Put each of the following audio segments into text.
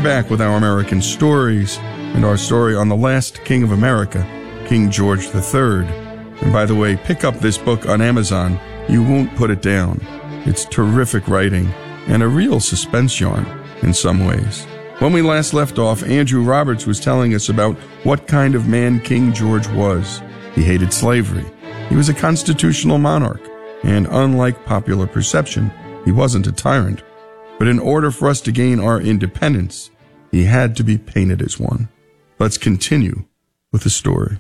back with our American stories and our story on the last King of America, King George III. And by the way, pick up this book on Amazon. You won't put it down. It's terrific writing and a real suspense yarn in some ways. When we last left off, Andrew Roberts was telling us about what kind of man King George was. He hated slavery. He was a constitutional monarch. And unlike popular perception, he wasn't a tyrant. But in order for us to gain our independence, he had to be painted as one. Let's continue with the story.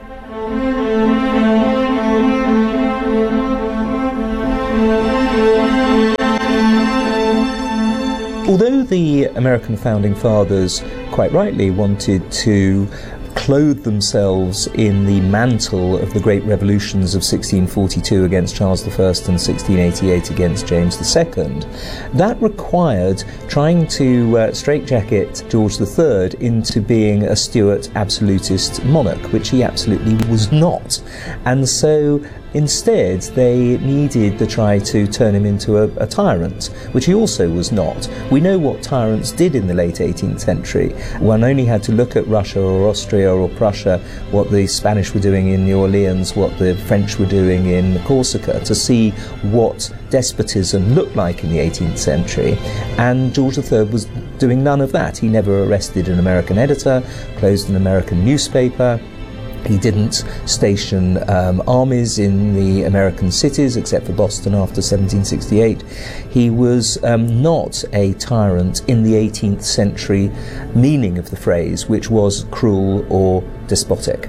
Although the American founding fathers quite rightly wanted to clothe themselves in the mantle of the great revolutions of 1642 against Charles I and 1688 against James II, that required trying to straitjacket George III into being a Stuart absolutist monarch, which he absolutely was not. And so instead, they needed to try to turn him into a tyrant, which he also was not. We know what tyrants did in the late 18th century. One only had to look at Russia or Austria or Prussia, what the Spanish were doing in New Orleans, what the French were doing in Corsica, to see what despotism looked like in the 18th century. And George III was doing none of that. He never arrested an American editor, closed an American newspaper. He didn't station armies in the American cities, except for Boston after 1768. He was not a tyrant in the 18th century meaning of the phrase, which was cruel or despotic.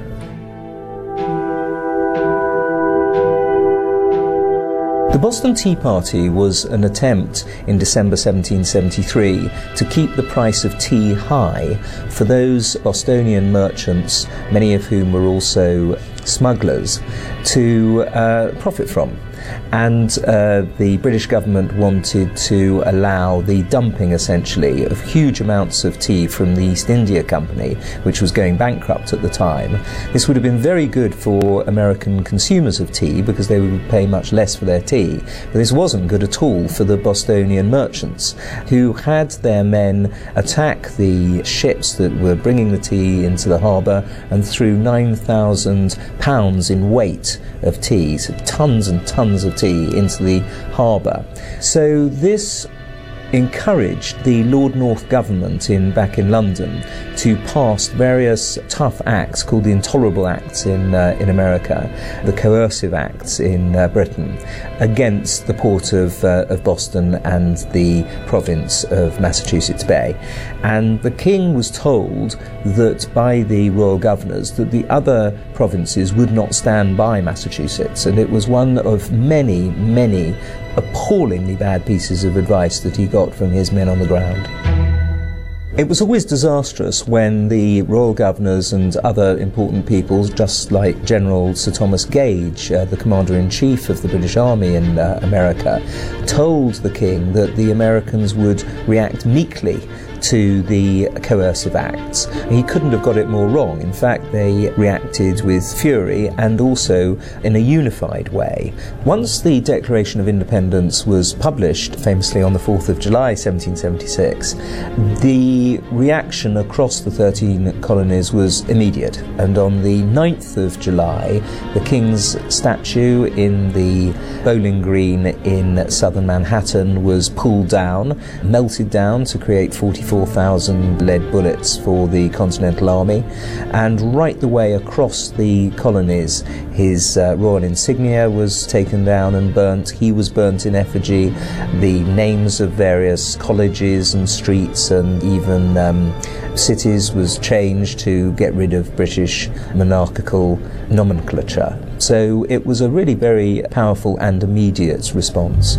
The Boston Tea Party was an attempt in December 1773 to keep the price of tea high for those Bostonian merchants, many of whom were also smugglers, to profit from. And the British government wanted to allow the dumping, essentially, of huge amounts of tea from the East India Company, which was going bankrupt at the time. This would have been very good for American consumers of tea, because they would pay much less for their tea. But this wasn't good at all for the Bostonian merchants, who had their men attack the ships that were bringing the tea into the harbour and threw 9,000 pounds in weight of tea, so tons and tons of tea into the harbour. So this encouraged the Lord North government back in London to pass various tough acts called the Intolerable Acts in America, the Coercive Acts in Britain, against the port of Boston and the province of Massachusetts Bay. And the king was told that by the royal governors that the other provinces would not stand by Massachusetts, and it was one of many, many appallingly bad pieces of advice that he got from his men on the ground. It was always disastrous when the royal governors and other important people, just like General Sir Thomas Gage, the Commander-in-Chief of the British Army in America, told the king that the Americans would react meekly to the coercive acts. He couldn't have got it more wrong. In fact, they reacted with fury and also in a unified way. Once the Declaration of Independence was published, famously on the 4th of July 1776, the reaction across the 13 colonies was immediate. And on the 9th of July, the King's statue in the Bowling Green in southern Manhattan was pulled down, melted down to create 44,000 lead bullets for the Continental Army, and right the way across the colonies his royal insignia was taken down and burnt. He was burnt in effigy. The names of various colleges and streets and even cities was changed to get rid of British monarchical nomenclature. So it was a really very powerful and immediate response.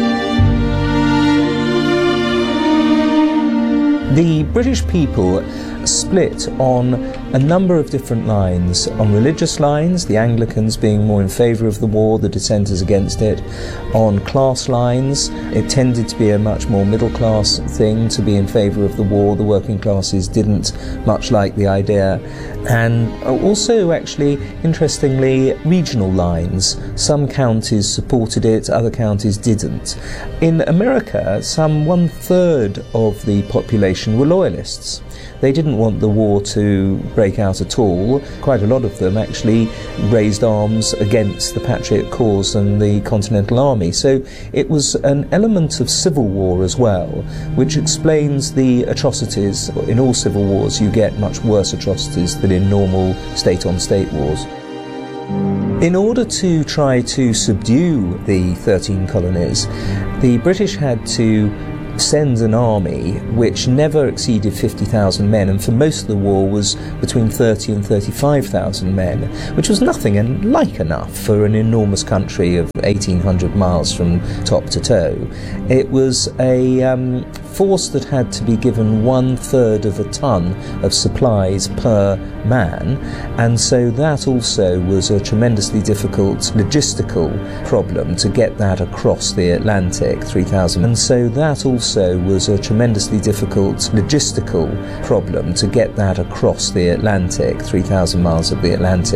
The British people split on a number of different lines. On religious lines, the Anglicans being more in favour of the war, the dissenters against it. On class lines, it tended to be a much more middle-class thing to be in favour of the war. The working classes didn't much like the idea. And also, actually, interestingly, regional lines. Some counties supported it, other counties didn't. In America, some 1/3 of the population were loyalists. They didn't want the war to break out at all. Quite a lot of them actually raised arms against the Patriot cause and the Continental Army. So it was an element of civil war as well, which explains the atrocities. In all civil wars, you get much worse atrocities than in normal state-on-state wars. In order to try to subdue the 13 colonies, the British had to send an army which never exceeded 50,000 men, and for most of the war was between 30 and 35,000 men, which was nothing and like enough for an enormous country of 1,800 miles from top to toe. It was a force that had to be given 1/3 of a ton of supplies per man, and so that also was a tremendously difficult logistical problem to get that across the Atlantic, 3,000. And so that also was a tremendously difficult logistical problem to get that across the Atlantic, 3,000 miles of the Atlantic.